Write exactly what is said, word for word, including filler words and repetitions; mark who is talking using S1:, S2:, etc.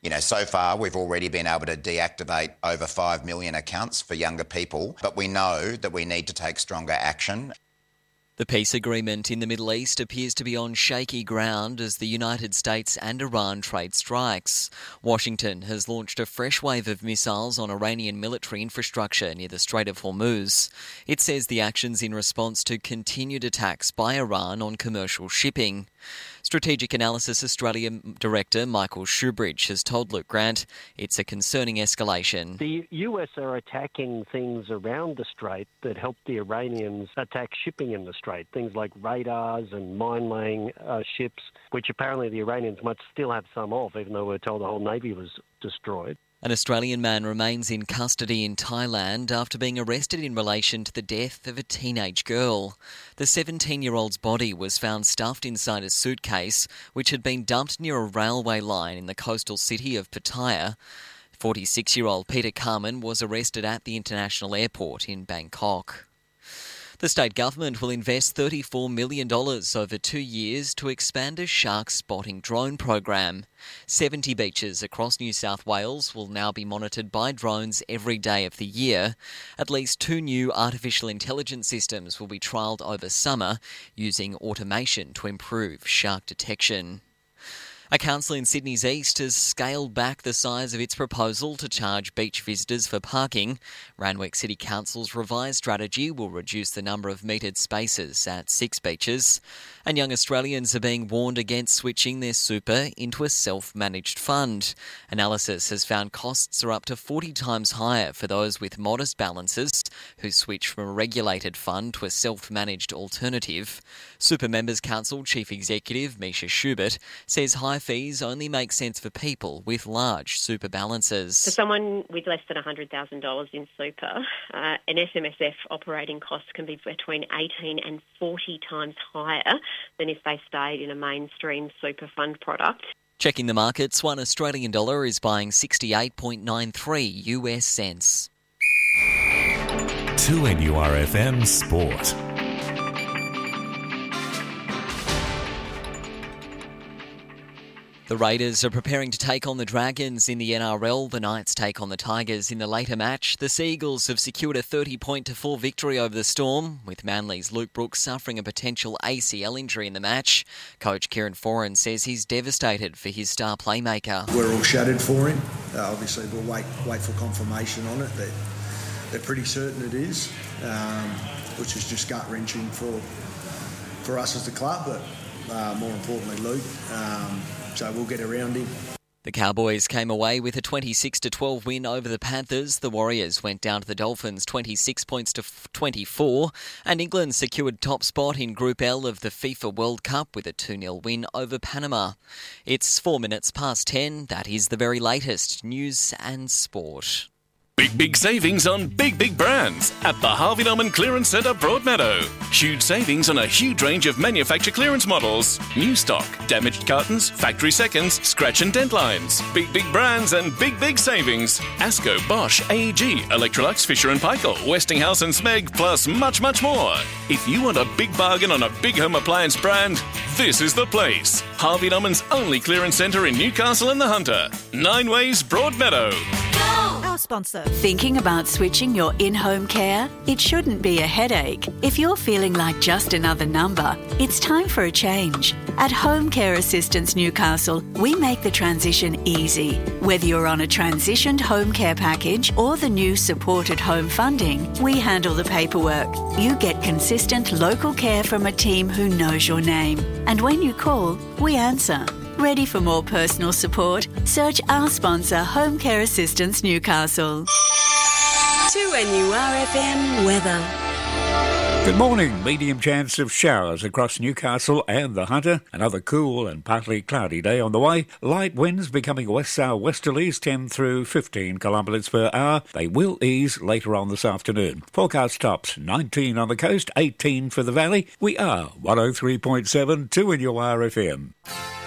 S1: You know, so far we've already been able to deactivate over five million accounts for younger people, but we know that we need to take stronger action.
S2: The peace agreement in the Middle East appears to be on shaky ground as the United States and Iran trade strikes. Washington has launched a fresh wave of missiles on Iranian military infrastructure near the Strait of Hormuz. It says the actions in response to continued attacks by Iran on commercial shipping. Strategic Analysis Australia Director Michael Shoebridge has told Luke Grant it's a concerning escalation.
S3: The U S are attacking things around the Strait that help the Iranians attack shipping in the Strait, things like radars and mine-laying uh, ships, which apparently the Iranians might still have some of, even though we're told the whole Navy was destroyed.
S2: An Australian man remains in custody in Thailand after being arrested in relation to the death of a teenage girl. The seventeen-year-old's body was found stuffed inside a suitcase which had been dumped near a railway line in the coastal city of Pattaya. forty-six-year-old Peter Carman was arrested at the international airport in Bangkok. The state government will invest thirty-four million dollars over two years to expand a shark spotting drone program. seventy beaches across New South Wales will now be monitored by drones every day of the year. At least two new artificial intelligence systems will be trialled over summer using automation to improve shark detection. A council in Sydney's east has scaled back the size of its proposal to charge beach visitors for parking. Randwick City Council's revised strategy will reduce the number of metered spaces at six beaches. And young Australians are being warned against switching their super into a self-managed fund. Analysis has found costs are up to forty times higher for those with modest balances who switch from a regulated fund to a self-managed alternative. Super Members Council Chief Executive Misha Schubert says high fees only make sense for people with large super balances.
S4: For someone with less than one hundred thousand dollars in super, uh, an S M S F operating cost can be between eighteen and forty times higher than if they stayed in a mainstream super fund product.
S2: Checking the markets, one Australian dollar is buying sixty-eight point nine three U S cents.
S5: two N U R F M Sport.
S2: The Raiders are preparing to take on the Dragons in the N R L. The Knights take on the Tigers in the later match. The Seagulls have secured a thirty-point to four victory over the Storm, with Manly's Luke Brooks suffering a potential A C L injury in the match. Coach Kieran Foran says he's devastated for his star playmaker.
S6: We're all shattered for him. Uh, obviously, we'll wait wait for confirmation on it. But they're pretty certain it is, um, which is just gut-wrenching for for us as the club, but uh, more importantly, Luke. Um, So we'll get around him.
S2: The Cowboys came away with a twenty-six to twelve win over the Panthers. The Warriors went down to the Dolphins twenty-six points to twenty-four. And England secured top spot in Group L of the FIFA World Cup with a two nil win over Panama. It's four minutes past ten. That is the very latest news and sport.
S5: Big, big savings on big, big brands at the Harvey Norman Clearance Centre Broadmeadow. Huge savings on a huge range of manufacture clearance models. New stock, damaged cartons, factory seconds, scratch and dent lines. Big, big brands and big, big savings. Asco, Bosch, A E G, Electrolux, Fisher and Paykel, Westinghouse and Smeg, plus much, much more. If you want a big bargain on a big home appliance brand, this is the place. Harvey Norman's only clearance centre in Newcastle and the Hunter. Nine Ways Broadmeadow.
S7: Our sponsor. Thinking about switching your in-home care? It shouldn't be a headache. If you're feeling like just another number, it's time for a change. At Home Care Assistance Newcastle, we make the transition easy. Whether you're on a transitioned home care package or the new supported home funding, we handle the paperwork. You get consistent local care from a team who knows your name. And when you call, we answer. Ready for more personal support? Search our sponsor, Home Care Assistance Newcastle.
S8: two N U R F M weather.
S9: Good morning. Medium chance of showers across Newcastle and the Hunter. Another cool and partly cloudy day on the way. Light winds becoming west-south-westerlies, ten through fifteen kilometres per hour. They will ease later on this afternoon. Forecast tops nineteen on the coast, eighteen for the valley. We are one oh three point seven two N U R F M.